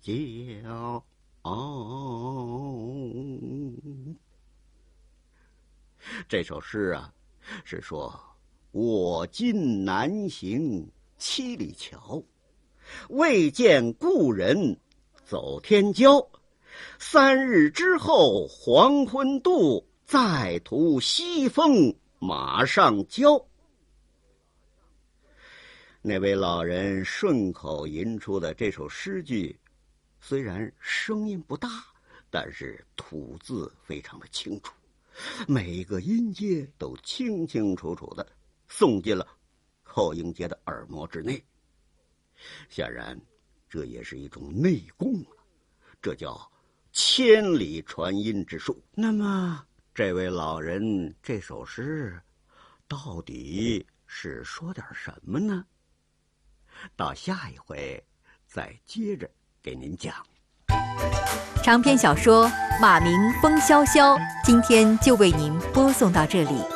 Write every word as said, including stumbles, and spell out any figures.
骄傲。这首诗啊，是说我今南行七里桥，未见故人走天郊。三日之后黄昏渡，再图西风马上交。那位老人顺口吟出的这首诗句，虽然声音不大，但是吐字非常的清楚，每一个音阶都清清楚楚的送进了寇英杰的耳膜之内。显然这也是一种内功啊，这叫千里传音之术。那么这位老人这首诗到底是说点什么呢？到下一回再接着给您讲。 长篇小说《马鸣风萧萧》今天就为您播送到这里。